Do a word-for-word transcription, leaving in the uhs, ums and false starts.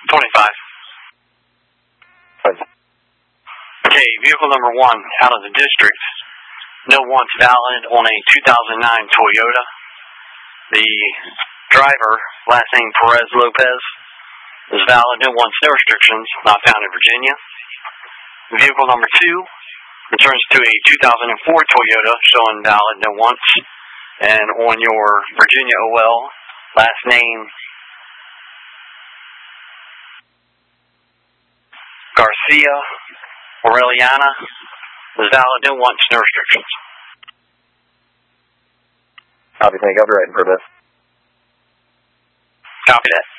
twenty-five. Okay, vehicle number one out of the district. No wants valid on a two thousand nine Toyota. The driver, last name Perez Lopez, is valid. No wants, no restrictions, not found in Virginia. Vehicle number two returns to a two thousand four Toyota, showing valid, no wants. And on your Virginia O L, last name Garcia Aureliana is valid, no wants, no restrictions. Copy, thank you. I'll be writing for this. Copy that.